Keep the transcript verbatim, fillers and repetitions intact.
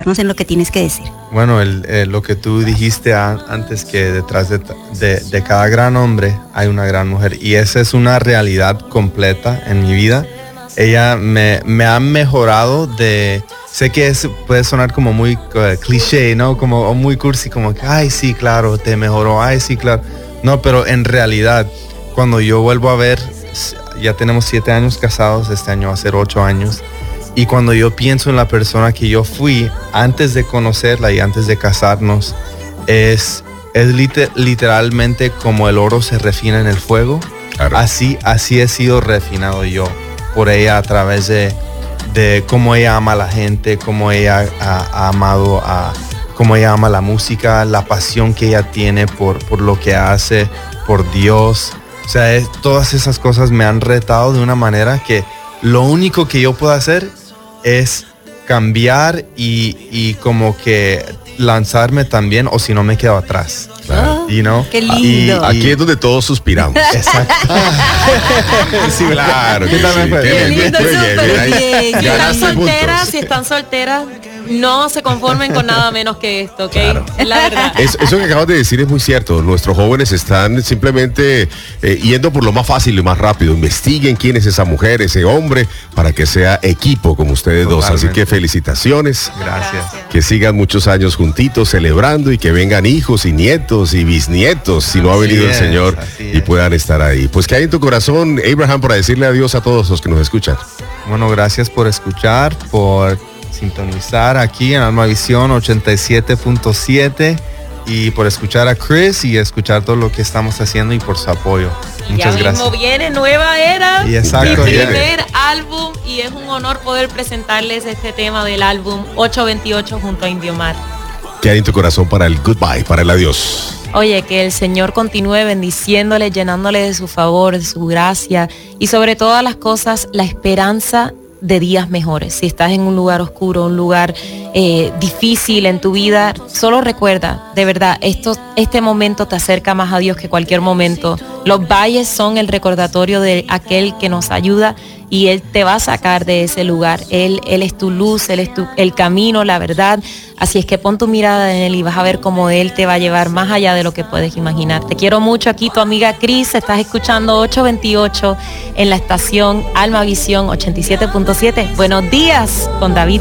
enfocarnos en lo que tienes que decir. Bueno, el, eh, lo que tú dijiste a, antes, que detrás de, de, de cada gran hombre hay una gran mujer, y esa es una realidad completa en mi vida. Ella me, me ha mejorado de... Sé que es, puede sonar como muy uh, cliché, ¿no? Como muy cursi, como que, ay, sí, claro, te mejoró, ay, sí, claro. No, pero en realidad, cuando yo vuelvo a ver, ya tenemos siete años casados, este año va a ser ocho años, y cuando yo pienso en la persona que yo fui antes de conocerla y antes de casarnos, es, es liter, literalmente como el oro se refina en el fuego. Claro. Así, así he sido refinado yo por ella a través de... de cómo ella ama a la gente, cómo ella ha, ha amado a, cómo ella ama la música, la pasión que ella tiene por, por lo que hace, por Dios. O sea, es, todas esas cosas me han retado de una manera que lo único que yo puedo hacer es cambiar y, y como que lanzarme también, o si no me quedo atrás. Claro. Oh, You know? ¡qué lindo! Y, aquí es donde todos suspiramos. Exacto. Sí, claro. ¿Qué tal me fue? ¡Qué Qué lindo! bien, Súper bien, ahí bien. Si están ganaste solteras, puntos. si están solteras, no se conformen con nada menos que esto, ¿ok? Claro. Es la verdad. Es- eso que acabas de decir es muy cierto. Nuestros jóvenes están simplemente eh, yendo por lo más fácil y más rápido. Investiguen quién es esa mujer, ese hombre, para que sea equipo como ustedes dos. Así Totalmente. que felicitaciones. Gracias. Que sigan muchos años juntitos celebrando y que vengan hijos y nietos y bisnietos si no ha Así venido el es, Señor así y es. puedan estar ahí. Pues que hay en tu corazón, Abraham, para decirle adiós a todos los que nos escuchan. Bueno, gracias por escuchar, por sintonizar aquí en Alma Visión ochenta y siete punto siete y por escuchar a Chris y escuchar todo lo que estamos haciendo y por su apoyo. Y Muchas ya gracias. mismo viene nueva era, Y exacto, mi viene. primer álbum, y es un honor poder presentarles este tema del álbum ocho veintiocho junto a Indiomar. Que hay en tu corazón para el goodbye, para el adiós. Oye, que el Señor continúe bendiciéndole, llenándole de su favor, de su gracia y sobre todas las cosas, la esperanza de días mejores. Si estás en un lugar oscuro, un lugar eh, difícil en tu vida, solo recuerda, de verdad, esto, este momento te acerca más a Dios que cualquier momento. Los valles son el recordatorio de aquel que nos ayuda y Él te va a sacar de ese lugar. Él, él es tu luz, Él es tu, el camino, la verdad. Así es que pon tu mirada en Él y vas a ver cómo Él te va a llevar más allá de lo que puedes imaginar. Te quiero mucho aquí, tu amiga Cris. Estás escuchando ocho veintiocho en la estación Alma Visión ochenta y siete punto siete. Buenos días con David.